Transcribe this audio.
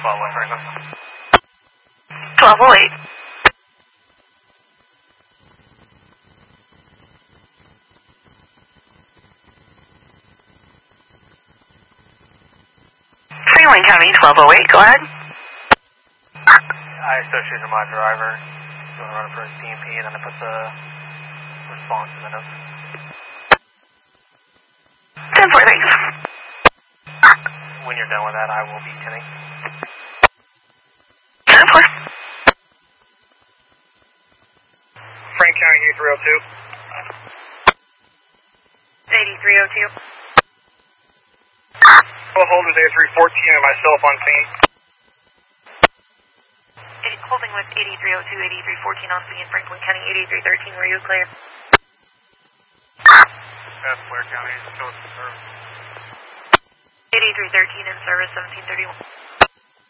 Franklin. 1208. Franklin County, 1208, go ahead. I associated my driver. Going to run it for his DMP, and then I put the response in the notes. 10-4, thanks. When you're done with that, I will be tuning. 10-4. Frank County, 8302. 8302. Well, holders A314 and myself on scene. Holding with 8302, 8314 on scene, Franklin County, 8313, were you clear? That's Blair County, still in service. 8313 in service, 1731.